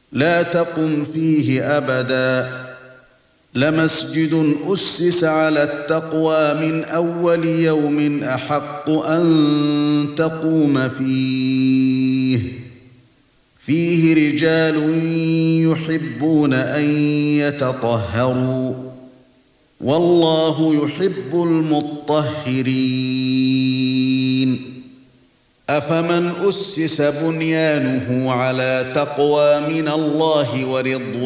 لا تقم فيه أبدا لمسجد أسس على التقوى من أول يوم أحق أن تقوم فيه رجال يحبون أن يتطهروا والله يحب المطهرين أفمن أسس بنيانه على تقوى من الله ورضوان